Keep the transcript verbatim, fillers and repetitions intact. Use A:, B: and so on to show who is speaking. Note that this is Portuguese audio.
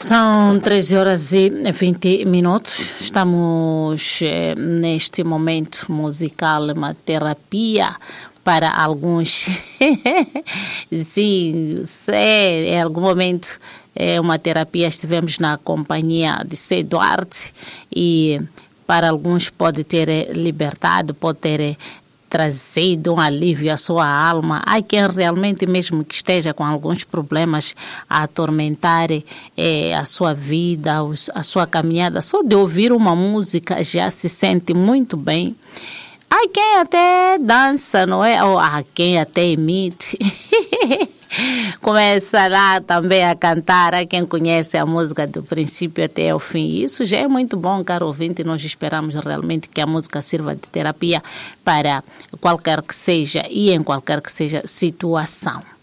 A: São treze horas e vinte minutos. Estamos eh, neste momento musical, uma terapia para alguns. Sim, sei, em algum momento é uma terapia. Estivemos na companhia de C. Duarte e para alguns pode ter libertado, pode ter trazido um alívio à sua alma. Há quem realmente, mesmo que esteja com alguns problemas a atormentar eh, a sua vida, a sua caminhada, só de ouvir uma música já se sente muito bem. Há quem até dança, não é? Ou há quem até imite. Começa lá também a cantar. Há quem conhece a música do princípio até o fim. Isso já é muito bom, caro ouvinte. Nós esperamos realmente que a música sirva de terapia para qualquer que seja e em qualquer que seja situação.